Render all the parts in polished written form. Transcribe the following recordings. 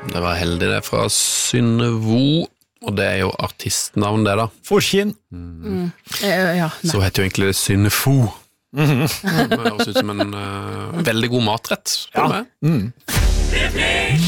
Det var heldig det fra Synnevo, og det jo artistnavn det da. Forkinn. Ja, Så heter jo egentlig det Synnefo. Det høres ut som en veldig god matrett, spør du meg.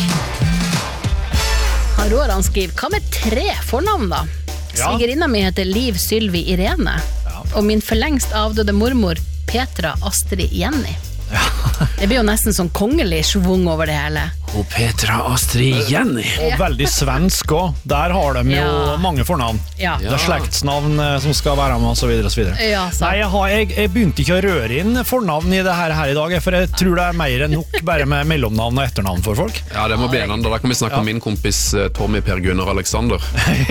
Roran skriver, hva med 3 fornavn da? Svigerinna mi heter Liv Sylvi Irene, og min forlengst avdøde mormor Petra Astrid Jenny. Det blir jo nesten sånn kongelig svung over det hele. Og Petra Astrid Jenny. Og veldig svensk også. Der har de jo mange fornavn. Ja. Det slektsnavn som skal være med, og så videre, og så videre. Ja, Nei, jeg begynte ikke å røre inn fornavn i det her i dag, for jeg tror det mer enn nok bare med mellomnavn og etternavn for folk. Ja, det må bli en annen. Da kan vi snakke om min kompis Tommy Per Gunnar Alexander.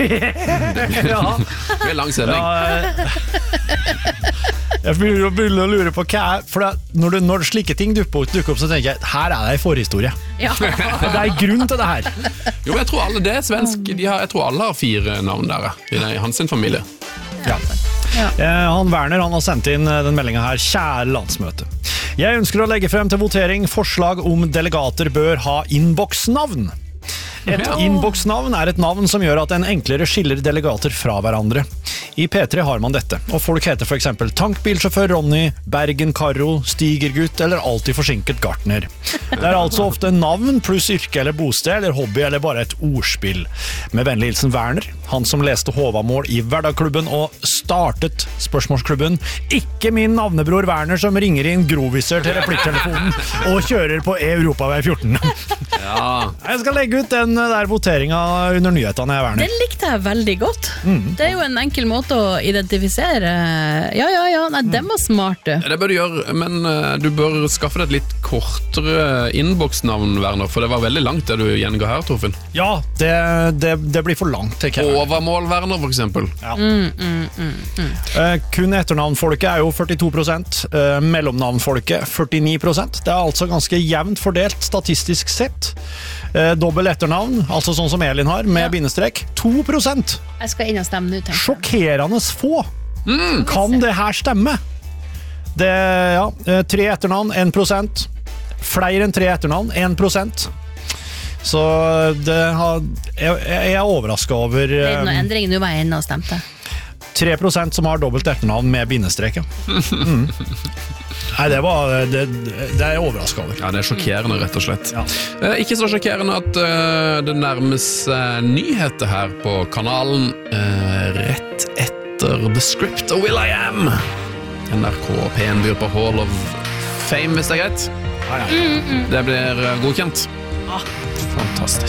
Det blir lang sending. Jeg begynner å lure på hva for når slike ting dukker opp, så tenker jeg, her det en forhistorie. Ja. Det en grunn til det her. Jo, jeg tror alle det svensk. Jeg tror alle har 4 navn der i hans familie. Han Werner han har sendt inn den meldingen her. Kjære landsmøte. Jeg ønsker å legge frem til votering forslag om delegater bør ha innboksnavn. Et innboksnavn et navn som gjør at en enklere skiller delegater fra hverandre. I P3 har man dette, og folk heter for eksempel tankbilsjåfør Ronny, Bergen Karro, Stigergutt eller alltid forsinket Gartner. Det altså ofte navn pluss yrke eller bosted eller hobby eller bare et ordspill. Med vennlig hilsen Werner, han som leste Håvamål i Hverdagsklubben og startet spørsmålsklubben. Ikke min navnebror Werner som ringer inn groviser til replikktelefonen og kjører på Europavei 14. Jeg skal legge ut den der voteringen under nyhetene, Werner. Den likte jeg veldig godt. Det jo en enkel måte å identifisere. Nei, den var smart. Det bør du gjøre, men du bør skaffe deg et litt kortere innboksnavn, Werner, for det var veldig langt det du gjenga her, Torfinn. Ja, det blir for langt, tenker jeg. Overmål, Werner, for eksempel. Kun etternavnfolket jo 42%, mellomnavnfolket 49%. Det altså ganske jevnt fordelt statistisk sett. Dobbel etternavn, altså sånn som Elin har, med bindestrek, 2%. Jeg skal inn og stemme nå, tenker jeg. Sjokkerende få. Kan det her stemme? 3 etternavn, 1%. Flere enn 3 etternavn, 1%. Så jeg overrasket over Det noen endringer, nå var jeg inne og stemte 3% som har dobbelt etternavn med bindestrek. Nei, det overrasket over. Ja, det sjokkerende, rett og slett. Ikke så sjokkerende at det nærmes nyheter her på kanalen rett etter The Script og Will.i.am. NRK P1 byr på Hall of Fame, hvis det greit. Det blir godkjent. Fantastisk.